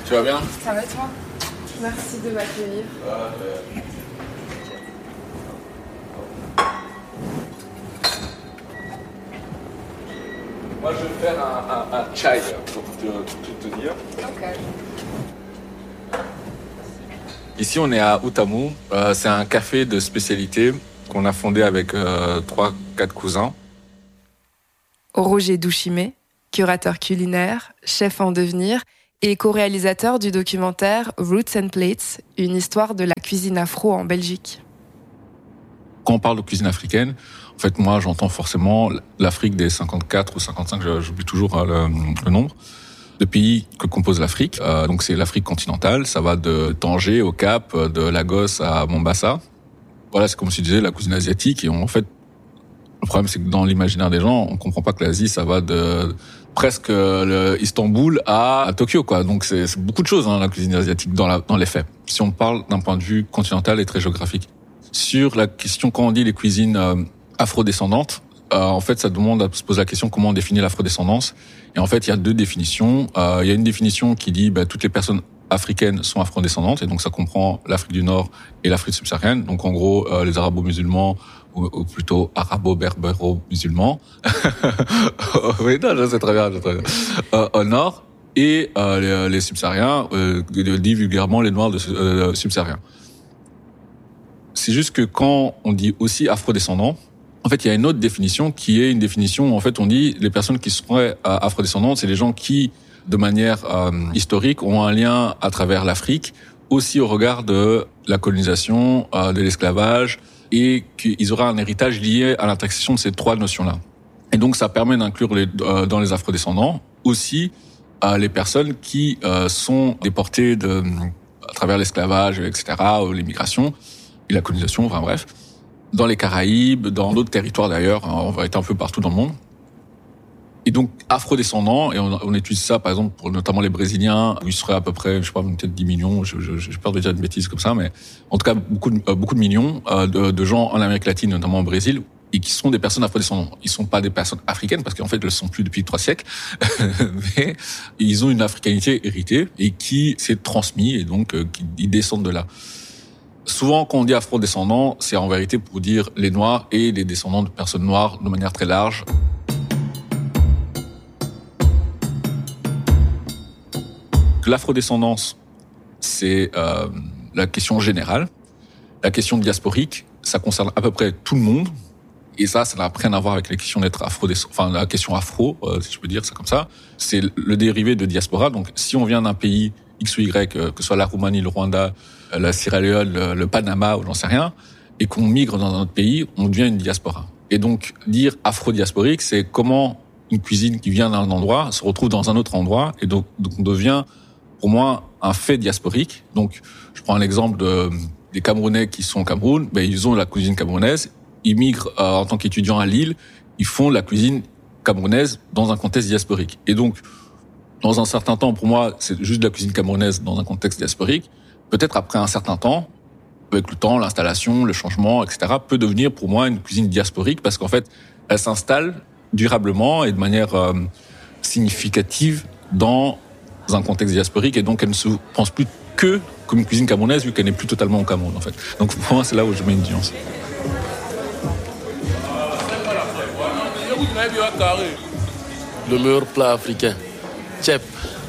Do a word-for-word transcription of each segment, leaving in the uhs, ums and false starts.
Tu vas bien? Ça va toi? Merci de m'accueillir. Ah, euh... Moi, je vais faire un, un, un chai pour te, tout te dire. Ok. Ici, on est à Utamu. Euh, c'est un café de spécialité qu'on a fondé avec euh, trois, quatre cousins. Roger Douchimé, curateur culinaire, chef en devenir et co-réalisateur du documentaire Roots and Plates, une histoire de la cuisine afro en Belgique. Quand on parle de cuisine africaine, en fait, moi, j'entends forcément l'Afrique des cinquante-quatre ou cinquante-cinq, j'oublie toujours le, le nombre, de pays que compose l'Afrique. Euh, donc, c'est l'Afrique continentale. Ça va de Tanger au Cap, de Lagos à Mombasa. Voilà, c'est comme je disais, la cuisine asiatique. Et on, en fait, le problème, c'est que dans l'imaginaire des gens, on comprend pas que l'Asie, ça va de presque le Istanbul à, à Tokyo, quoi. Donc, c'est, c'est beaucoup de choses, hein, la cuisine asiatique, dans, la, dans les faits. Si on parle d'un point de vue continental et très géographique. Sur la question, quand on dit les cuisines euh, afrodescendantes, euh, en fait, ça demande à se poser la question comment on définit l'afrodescendance. Et en fait, il y a deux définitions. Euh, il y a une définition qui dit bah, toutes les personnes africaines sont afrodescendantes, et donc ça comprend l'Afrique du Nord et l'Afrique subsaharienne. Donc en gros, euh, les arabo-musulmans, ou, ou plutôt arabo-berbéro-musulmans. Oui, non, c'est très bien, c'est très bien. Euh, au Nord, et euh, les, les subsahariens, euh, dit vulgairement les Noirs de, euh, subsahariens. C'est juste que quand on dit aussi afrodescendant, en fait, il y a une autre définition qui est une définition où, en fait, on dit les personnes qui seraient afrodescendantes, c'est les gens qui, de manière euh, historique, ont un lien à travers l'Afrique, aussi au regard de la colonisation, euh, de l'esclavage, et qu'ils auraient un héritage lié à l'intersection de ces trois notions-là. Et donc, ça permet d'inclure les, euh, dans les afrodescendants aussi euh, les personnes qui euh, sont déportées de, à travers l'esclavage, et cetera, ou l'immigration, et la colonisation, enfin bref, dans les Caraïbes, dans d'autres territoires d'ailleurs, on va être un peu partout dans le monde. Et donc, afrodescendants, et on, on étudie ça, par exemple, pour notamment les Brésiliens, où ils seraient à peu près, je sais pas, peut-être dix millions, je, je, j'ai peur de dire une bêtise comme ça, mais en tout cas, beaucoup de, beaucoup de millions euh, de, de gens en Amérique latine, notamment au Brésil, et qui sont des personnes afrodescendantes. Ils sont pas des personnes africaines, parce qu'en fait, ils le sont plus depuis trois siècles, mais ils ont une africanité héritée, et qui s'est transmise, et donc, euh, qui, ils descendent de là. Souvent, quand on dit afro-descendants, c'est en vérité pour dire les Noirs et les descendants de personnes noires de manière très large. L'afrodescendance, c'est euh, la question générale. La question diasporique, ça concerne à peu près tout le monde. Et ça, ça n'a rien à voir avec la question d'être afro-descendant. Enfin, la question afro, euh, si je peux dire ça comme ça, c'est le dérivé de diaspora. Donc, si on vient d'un pays X ou Y, euh, que ce soit la Roumanie, le Rwanda, la Sierra Leone, le, le Panama, ou j'en sais rien, et qu'on migre dans un autre pays, on devient une diaspora. Et donc, dire afro-diasporique, c'est comment une cuisine qui vient d'un endroit se retrouve dans un autre endroit, et donc, donc on devient, pour moi, un fait diasporique. Donc, je prends un exemple de, des Camerounais qui sont au Cameroun, ben, ils ont la cuisine camerounaise, ils migrent euh, en tant qu'étudiants à Lille, ils font la cuisine camerounaise dans un contexte diasporique. Et donc, dans un certain temps, pour moi, c'est juste de la cuisine camerounaise dans un contexte diasporique. Peut-être après un certain temps, avec le temps, l'installation, le changement, et cetera, peut devenir pour moi une cuisine diasporique parce qu'en fait, elle s'installe durablement et de manière euh, significative dans un contexte diasporique et donc elle ne se pense plus que comme une cuisine camerounaise vu qu'elle n'est plus totalement au Cameroun en fait. Donc pour moi, c'est là où je mets une nuance. Le meilleur plat africain, tchèp.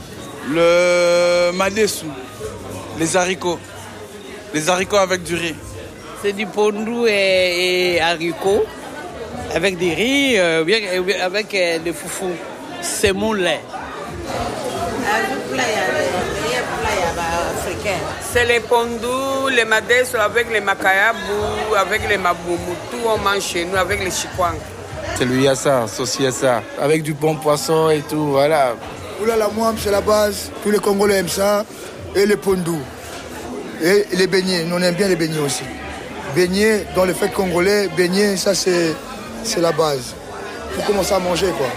Le madessou, les haricots, les haricots avec du riz. C'est du pondou et, et haricots avec du riz, euh, bien, avec euh, des foufous. C'est mon lait. C'est les pondous, les madessou avec les makayabou, avec les maboumou. Tout on mange chez nous avec les chikwang. C'est le yassa, sauce yassa, avec du bon poisson et tout, voilà. Oula la mouam, c'est la base. Tous les Congolais aiment ça. Et les pondous. Et les beignets. Nous, on aime bien les beignets aussi. Beignets, dans le fait congolais, beignets, ça, c'est, c'est la base. Pour commencer à manger, quoi.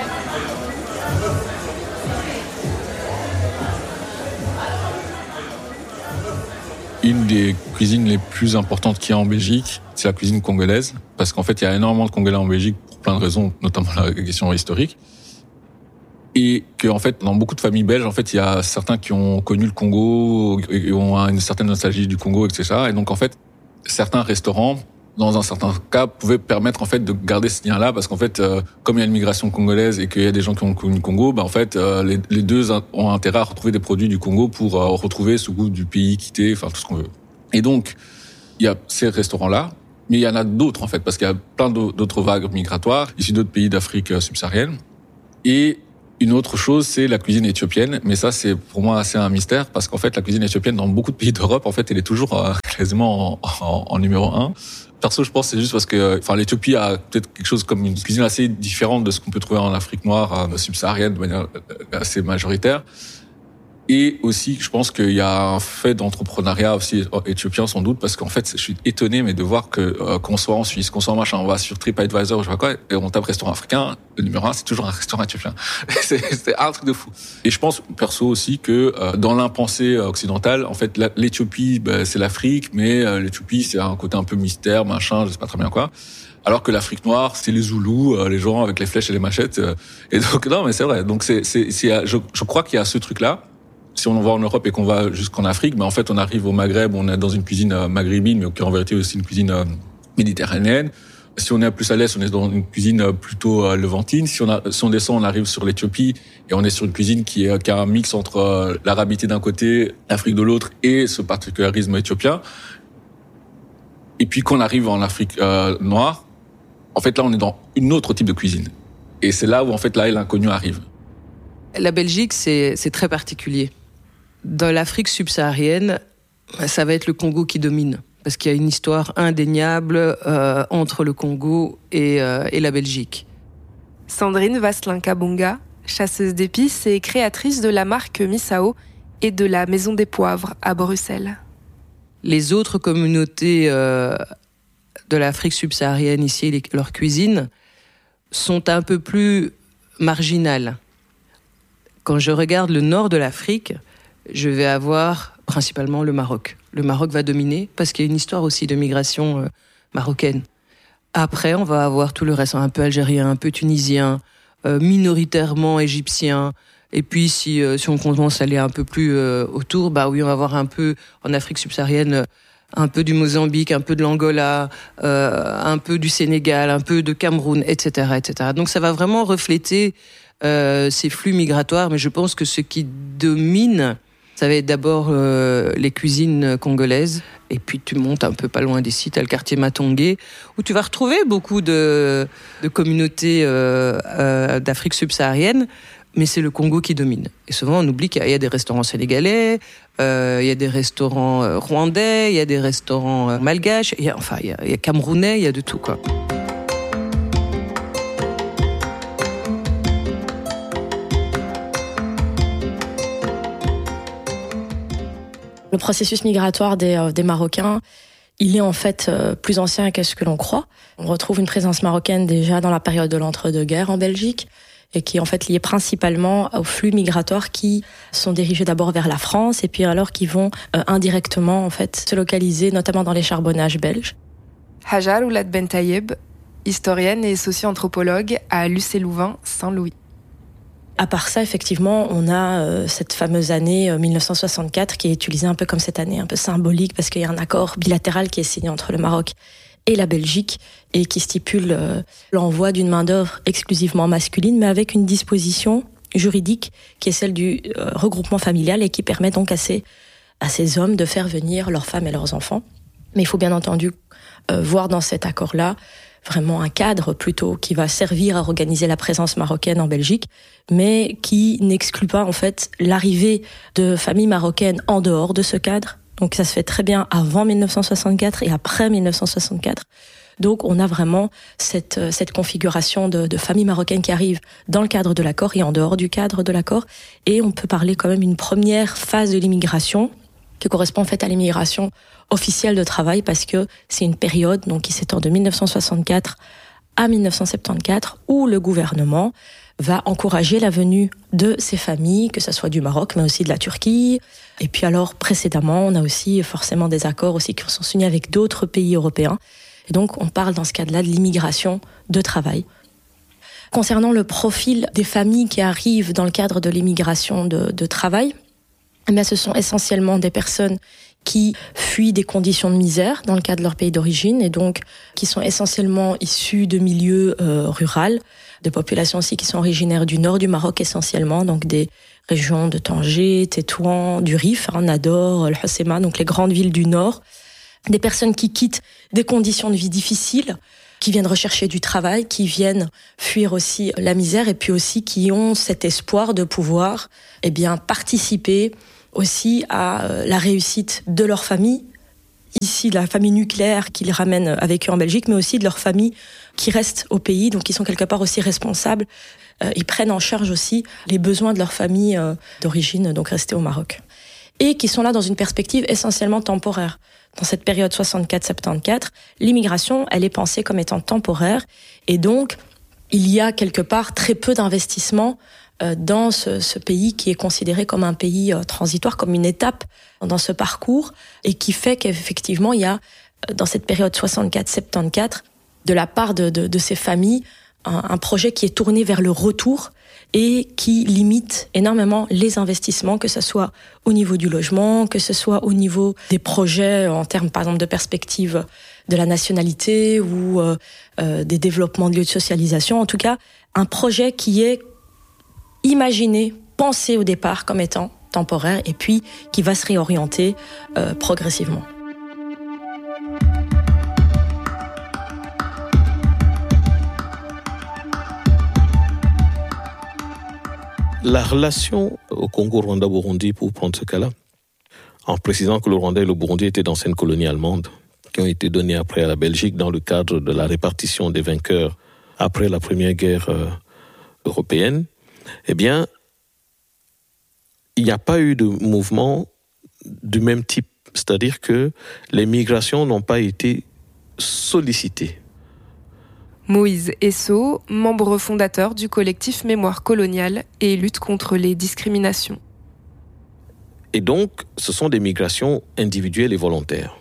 Une des cuisines les plus importantes qu'il y a en Belgique, c'est la cuisine congolaise. Parce qu'en fait, il y a énormément de Congolais en Belgique pour plein de raisons, notamment la question historique. Et que, en fait, dans beaucoup de familles belges, en fait, il y a certains qui ont connu le Congo, et ont une certaine nostalgie du Congo, et cetera. Et donc, en fait, certains restaurants, dans un certain cas, pouvaient permettre, en fait, de garder ce lien-là, parce qu'en fait, euh, comme il y a une migration congolaise et qu'il y a des gens qui ont connu le Congo, bah, en fait, euh, les, les deux ont intérêt à retrouver des produits du Congo pour euh, retrouver ce goût du pays quitté, enfin, tout ce qu'on veut. Et donc, il y a ces restaurants-là, mais il y en a d'autres, en fait, parce qu'il y a plein d'autres vagues migratoires, issues d'autres pays d'Afrique subsaharienne. Et une autre chose, c'est la cuisine éthiopienne, mais ça, c'est pour moi assez un mystère, parce qu'en fait, la cuisine éthiopienne, dans beaucoup de pays d'Europe, en fait, elle est toujours euh, quasiment en, en, en numéro un. Perso, je pense que c'est juste parce que, enfin, l'Éthiopie a peut-être quelque chose comme une cuisine assez différente de ce qu'on peut trouver en Afrique noire, euh, subsaharienne, de manière assez majoritaire. Et aussi, je pense qu'il y a un fait d'entrepreneuriat aussi éthiopien, sans doute, parce qu'en fait, je suis étonné, mais de voir que, euh, qu'on soit en Suisse, qu'on soit en machin, on va sur TripAdvisor, je sais pas quoi, et on tape restaurant africain, le numéro un, c'est toujours un restaurant éthiopien. c'est, c'est un truc de fou. Et je pense, perso aussi, que, euh, dans l'impensée occidentale, en fait, la, l'Éthiopie, bah, c'est l'Afrique, mais euh, l'Éthiopie, c'est un côté un peu mystère, machin, je sais pas très bien quoi. Alors que l'Afrique noire, c'est les Zoulous, euh, les gens avec les flèches et les machettes. Euh, et donc, non, mais c'est vrai. Donc, c'est, c'est, c'est, je, je crois qu'il y a ce truc-là. Si on va en Europe et qu'on va jusqu'en Afrique, ben en fait, on arrive au Maghreb, on est dans une cuisine maghrébine, mais qui est en vérité aussi une cuisine méditerranéenne. Si on est plus à l'est, on est dans une cuisine plutôt levantine. Si on, a, si on descend, on arrive sur l'Éthiopie et on est sur une cuisine qui, est, qui a un mix entre l'arabité d'un côté, l'Afrique de l'autre et ce particularisme éthiopien. Et puis quand on arrive en Afrique euh, noire, en fait, là, on est dans une autre type de cuisine. Et c'est là où, en fait, là, l'inconnu arrive. La Belgique, c'est, c'est très particulier. Dans l'Afrique subsaharienne, ça va être le Congo qui domine, parce qu'il y a une histoire indéniable euh, entre le Congo et, euh, et la Belgique. Sandrine Vasselin-Kabunga, chasseuse d'épices et créatrice de la marque Misao et de la Maison des Poivres à Bruxelles. Les autres communautés euh, de l'Afrique subsaharienne, ici, les, leurs cuisines, sont un peu plus marginales. Quand je regarde le nord de l'Afrique, je vais avoir principalement le Maroc. Le Maroc va dominer parce qu'il y a une histoire aussi de migration euh, marocaine. Après, on va avoir tout le reste, un peu algérien, un peu tunisien, euh, minoritairement égyptien. Et puis, si, euh, si on commence à aller un peu plus euh, autour, bah oui, on va avoir un peu, en Afrique subsaharienne, un peu du Mozambique, un peu de l'Angola, euh, un peu du Sénégal, un peu de Cameroun, et cetera, et cetera. Donc, ça va vraiment refléter euh, ces flux migratoires. Mais je pense que ce qui domine, ça va être d'abord euh, les cuisines congolaises. Et puis tu montes un peu pas loin d'ici, tu as le quartier Matongé, où tu vas retrouver beaucoup de, de communautés euh, euh, d'Afrique subsaharienne, mais c'est le Congo qui domine. Et souvent on oublie qu'il y a des restaurants sénégalais, euh, il y a des restaurants euh, rwandais, il y a des restaurants euh, malgaches, il y a, enfin il y a, il y a camerounais, il y a de tout, quoi. Le processus migratoire des, euh, des Marocains, il est en fait euh, plus ancien que ce que l'on croit. On retrouve une présence marocaine déjà dans la période de l'entre-deux-guerres en Belgique, et qui est en fait liée principalement aux flux migratoires qui sont dirigés d'abord vers la France, et puis alors qui vont euh, indirectement en fait se localiser notamment dans les charbonnages belges. Hajar Oulad Bentayeb, historienne et socio-anthropologue à Lucé-Louvain, Saint-Louis. À part ça, effectivement, on a euh, cette fameuse année euh, dix-neuf cent soixante-quatre qui est utilisée un peu comme cette année un peu symbolique parce qu'il y a un accord bilatéral qui est signé entre le Maroc et la Belgique et qui stipule euh, l'envoi d'une main-d'œuvre exclusivement masculine, mais avec une disposition juridique qui est celle du euh, regroupement familial et qui permet donc à ces, à ces hommes de faire venir leurs femmes et leurs enfants. Mais il faut bien entendu euh, voir dans cet accord-là vraiment un cadre plutôt qui va servir à organiser la présence marocaine en Belgique, mais qui n'exclut pas en fait l'arrivée de familles marocaines en dehors de ce cadre. Donc ça se fait très bien avant dix-neuf cent soixante-quatre et après dix-neuf cent soixante-quatre. Donc on a vraiment cette, cette configuration de, de familles marocaines qui arrivent dans le cadre de l'accord et en dehors du cadre de l'accord. Et on peut parler quand même d'une première phase de l'immigration qui correspond en fait à l'immigration officielle de travail parce que c'est une période donc qui s'étend de dix-neuf cent soixante-quatre à dix-neuf cent soixante-quatorze où le gouvernement va encourager la venue de ces familles, que ce soit du Maroc, mais aussi de la Turquie. Et puis alors, précédemment, on a aussi forcément des accords aussi qui sont signés avec d'autres pays européens. Et donc, on parle dans ce cadre-là de l'immigration de travail. Concernant le profil des familles qui arrivent dans le cadre de l'immigration de, de travail, eh bien, ce sont essentiellement des personnes qui fuient des conditions de misère dans le cadre de leur pays d'origine et donc qui sont essentiellement issus de milieux euh, ruraux, de populations aussi qui sont originaires du nord du Maroc essentiellement, donc des régions de Tanger, Tétouan, du Rif, hein, Nador, El Hoceima, donc les grandes villes du nord. Des personnes qui quittent des conditions de vie difficiles, qui viennent rechercher du travail, qui viennent fuir aussi la misère et puis aussi qui ont cet espoir de pouvoir eh bien, participer aussi à la réussite de leur famille, ici de la famille nucléaire qu'ils ramènent avec eux en Belgique, mais aussi de leur famille qui reste au pays, donc ils sont quelque part aussi responsables. Euh, ils prennent en charge aussi les besoins de leur famille euh, d'origine, donc restée au Maroc. Et qui sont là dans une perspective essentiellement temporaire. Dans cette période soixante-quatre soixante-quatorze, l'immigration, elle est pensée comme étant temporaire. Et donc, il y a quelque part très peu d'investissement euh, dans ce, ce pays qui est considéré comme un pays euh, transitoire, comme une étape dans ce parcours, et qui fait qu'effectivement, il y a, dans cette période soixante-quatre soixante-quatorze, de la part de, de, de ces familles, un, un projet qui est tourné vers le retour et qui limite énormément les investissements, que ce soit au niveau du logement, que ce soit au niveau des projets en termes, par exemple, de perspective de la nationalité ou euh, euh, des développements de lieux de socialisation. En tout cas, un projet qui est imaginé, pensé au départ comme étant temporaire et puis qui va se réorienter euh, progressivement. La relation au Congo, Rwanda, Burundi, pour prendre ce cas-là, en précisant que le Rwanda et le Burundi étaient d'anciennes colonies allemandes qui ont été données après à la Belgique dans le cadre de la répartition des vainqueurs après la première guerre euh, européenne, eh bien, il n'y a pas eu de mouvement du même type. C'est-à-dire que les migrations n'ont pas été sollicitées. Moïse Esso, membre fondateur du collectif Mémoire coloniale et lutte contre les discriminations. Et donc, ce sont des migrations individuelles et volontaires.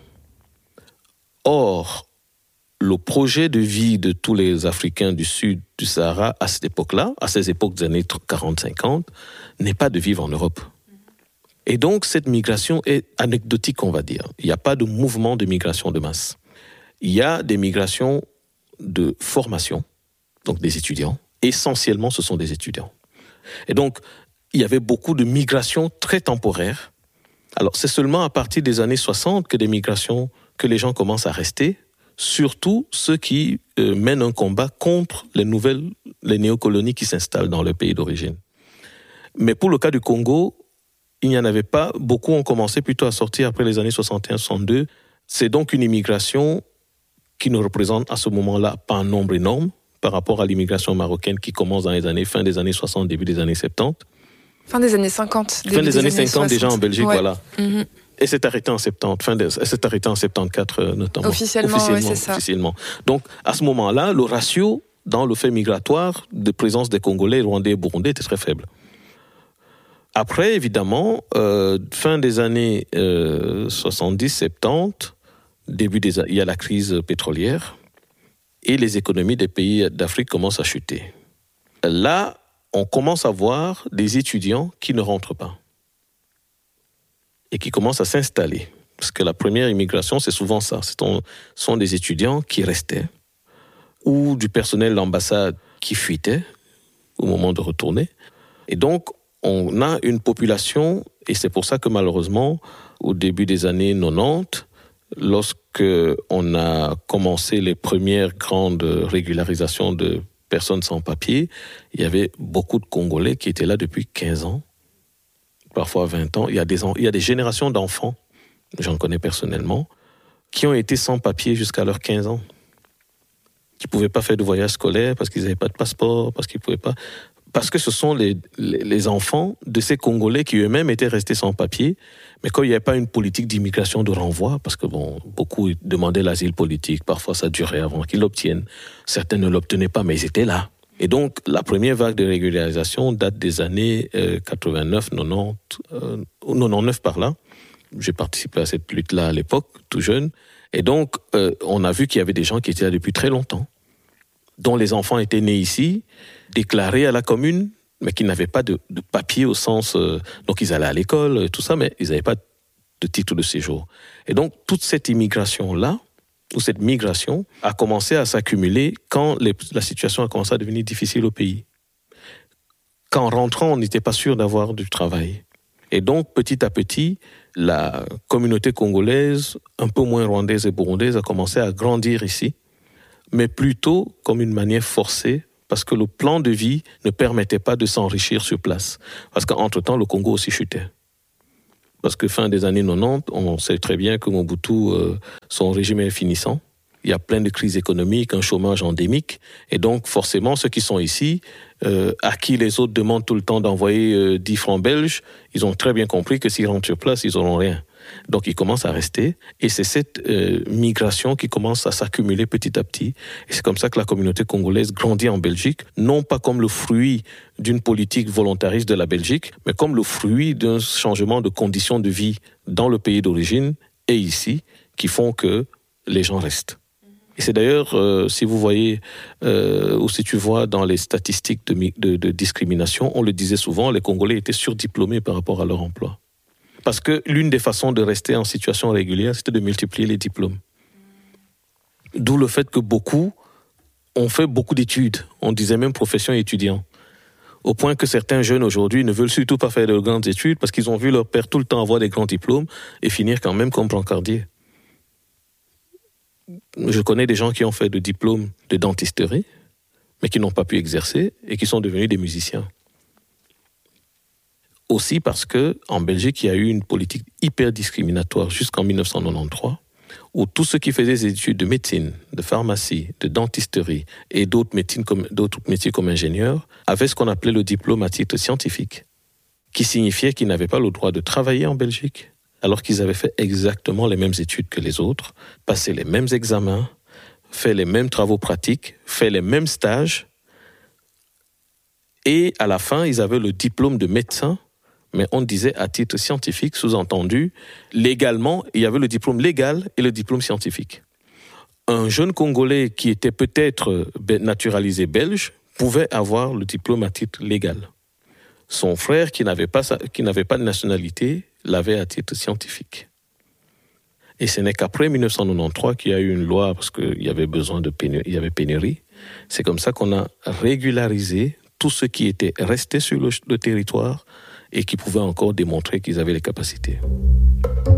Or, le projet de vie de tous les Africains du sud du Sahara à cette époque-là, à ces époques des années quarante cinquante, n'est pas de vivre en Europe. Et donc, cette migration est anecdotique, on va dire. Il n'y a pas de mouvement de migration de masse. Il y a des migrations de formation, donc des étudiants. Essentiellement, ce sont des étudiants. Et donc, il y avait beaucoup de migrations très temporaires. Alors, c'est seulement à partir des années soixante que des migrations, que les gens commencent à rester, surtout ceux qui euh, mènent un combat contre les nouvelles, les néocolonies qui s'installent dans leur pays d'origine. Mais pour le cas du Congo, il n'y en avait pas. Beaucoup ont commencé plutôt à sortir après les années soixante et un soixante-deux. C'est donc une immigration qui ne représente à ce moment-là pas un nombre énorme par rapport à l'immigration marocaine qui commence dans les années, fin des années soixante, début des années soixante. Fin des années cinquante. Fin des, des années, années cinquante déjà en Belgique, ouais. Voilà. Mm-hmm. Et c'est arrêté en soixante-dix, fin de, c'est arrêté en soixante-quatorze notamment. Officiellement, officiellement, ouais, c'est ça. Officiellement. Donc, à ce moment-là, le ratio dans le fait migratoire de présence des Congolais, Rwandais et Burundais était très faible. Après, évidemment, euh, fin des années euh, soixante-dix, soixante-dix, début des, il y a la crise pétrolière et les économies des pays d'Afrique commencent à chuter. Là, on commence à voir des étudiants qui ne rentrent pas et qui commencent à s'installer. Parce que la première immigration, c'est souvent ça. Ce sont des étudiants qui restaient ou du personnel de l'ambassade qui fuitait au moment de retourner. Et donc, on a une population, et c'est pour ça que malheureusement, au début des années quatre-vingt-dix, lorsqu'on a commencé les premières grandes régularisations de personnes sans papier, il y avait beaucoup de Congolais qui étaient là depuis quinze ans, parfois vingt ans. Il y a des, il y a des générations d'enfants, j'en connais personnellement, qui ont été sans papier jusqu'à leurs quinze ans, qui ne pouvaient pas faire de voyage scolaire parce qu'ils n'avaient pas de passeport, parce qu'ils pouvaient pas... Parce que ce sont les, les, les enfants de ces Congolais qui eux-mêmes étaient restés sans papier, mais quand il n'y avait pas une politique d'immigration de renvoi, parce que bon, beaucoup demandaient l'asile politique, parfois ça durait avant qu'ils l'obtiennent, certains ne l'obtenaient pas, mais ils étaient là. Et donc, la première vague de régularisation date des années euh, quatre-vingt-neuf, quatre-vingt-dix, euh, quatre-vingt-dix-neuf par là. J'ai participé à cette lutte-là à l'époque, tout jeune. Et donc, euh, on a vu qu'il y avait des gens qui étaient là depuis très longtemps. dont les enfants étaient nés ici, déclarés à la commune, mais qui n'avaient pas de, de papier au sens... Euh, donc ils allaient à l'école et tout ça, mais ils n'avaient pas de titre de séjour. Et donc toute cette immigration-là, ou cette migration, a commencé à s'accumuler quand les, la situation a commencé à devenir difficile au pays. Qu'en rentrant, on n'était pas sûr d'avoir du travail. Et donc, petit à petit, la communauté congolaise, un peu moins rwandaise et burundaise, a commencé à grandir ici, mais plutôt comme une manière forcée, parce que le plan de vie ne permettait pas de s'enrichir sur place. Parce qu'entre-temps, le Congo aussi chutait. Parce que fin des années quatre-vingt-dix, on sait très bien que Mobutu, euh, son régime est finissant. Il y a plein de crises économiques, un chômage endémique. Et donc, forcément, ceux qui sont ici, euh, à qui les autres demandent tout le temps d'envoyer euh, dix francs belges, ils ont très bien compris que s'ils rentrent sur place, ils n'auront rien. Donc, ils commencent à rester. Et c'est cette euh, migration qui commence à s'accumuler petit à petit. Et c'est comme ça que la communauté congolaise grandit en Belgique, non pas comme le fruit d'une politique volontariste de la Belgique, mais comme le fruit d'un changement de conditions de vie dans le pays d'origine et ici, qui font que les gens restent. Et c'est d'ailleurs, euh, si vous voyez, euh, ou si tu vois dans les statistiques de, de, de discrimination, on le disait souvent, les Congolais étaient surdiplômés par rapport à leur emploi. Parce que l'une des façons de rester en situation régulière, c'était de multiplier les diplômes. D'où le fait que beaucoup ont fait beaucoup d'études. On disait même profession étudiant. Au point que certains jeunes aujourd'hui ne veulent surtout pas faire de grandes études parce qu'ils ont vu leur père tout le temps avoir des grands diplômes et finir quand même comme brancardier. Je connais des gens qui ont fait de diplômes de dentisterie, mais qui n'ont pas pu exercer et qui sont devenus des musiciens. Aussi parce qu'en Belgique, il y a eu une politique hyper discriminatoire jusqu'en dix-neuf cent quatre-vingt-treize, où tous ceux qui faisaient des études de médecine, de pharmacie, de dentisterie et d'autres, comme, d'autres métiers comme ingénieurs avaient ce qu'on appelait le diplôme à titre scientifique, qui signifiait qu'ils n'avaient pas le droit de travailler en Belgique, alors qu'ils avaient fait exactement les mêmes études que les autres, passé les mêmes examens, fait les mêmes travaux pratiques, fait les mêmes stages, et à la fin, ils avaient le diplôme de médecin, mais on disait à titre scientifique, sous-entendu, légalement, il y avait le diplôme légal et le diplôme scientifique. Un jeune Congolais qui était peut-être naturalisé belge pouvait avoir le diplôme à titre légal. Son frère, qui n'avait pas, qui n'avait pas de nationalité, l'avait à titre scientifique. Et ce n'est qu'après dix-neuf cent quatre-vingt-treize qu'il y a eu une loi, parce qu'il y avait besoin de pénurie, il y avait pénurie. C'est comme ça qu'on a régularisé tous ceux qui étaient restés sur le, le territoire et qui pouvaient encore démontrer qu'ils avaient les capacités.